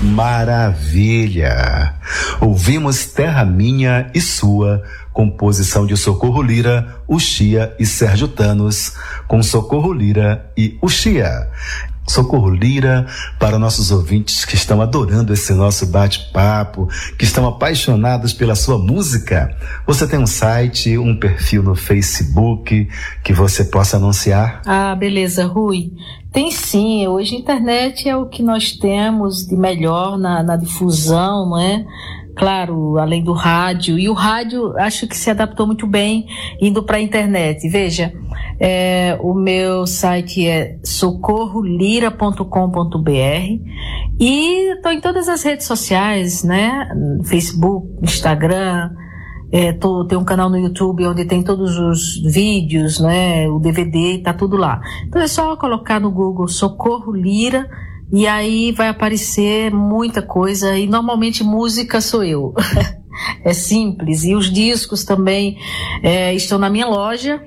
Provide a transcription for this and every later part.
Maravilha! Ouvimos Terra Minha e Sua, composição de Socorro Lira, Uxia e Sérgio Thanos, com Socorro Lira e Uxia. Socorro Lira, para nossos ouvintes que estão adorando esse nosso bate-papo, que estão apaixonados pela sua música, você tem um site, um perfil no Facebook que você possa anunciar? Ah, beleza, Rui. Tem sim, hoje a internet é o que nós temos de melhor na difusão, não é? Claro, além do rádio, e o rádio acho que se adaptou muito bem indo para a internet. Veja, o meu site é socorrolira.com.br e estou em todas as redes sociais, né? Facebook, Instagram, tem um canal no YouTube onde tem todos os vídeos, né? O DVD, tá tudo lá. Então é só colocar no Google Socorro Lira e aí vai aparecer muita coisa, e normalmente música sou eu. É simples. E os discos também estão na minha loja,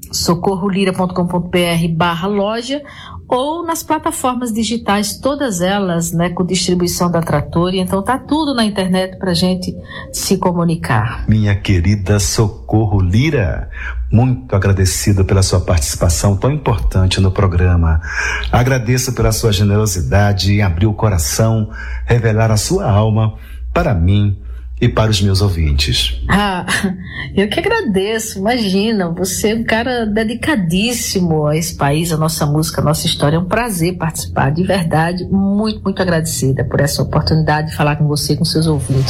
socorrolira.com.br/loja, ou nas plataformas digitais, todas elas, né, com distribuição da Trattori. Então tá tudo na internet pra gente se comunicar. Minha querida Socorro Lira, muito agradecido pela sua participação tão importante no programa. Agradeço pela sua generosidade em abrir o coração, revelar a sua alma para mim e para os meus ouvintes. Ah, eu que agradeço. Imagina, você é um cara dedicadíssimo a esse país, a nossa música, a nossa história. É um prazer participar, de verdade. Muito, muito agradecida por essa oportunidade de falar com você e com seus ouvintes.